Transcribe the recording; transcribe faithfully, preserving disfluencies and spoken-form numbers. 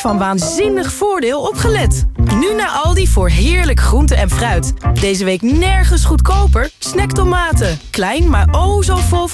van waanzinnig voordeel opgelet. Nu naar Aldi voor heerlijk groente en fruit. Deze week nergens goedkoper. Snacktomaten. Klein, maar oh zo vol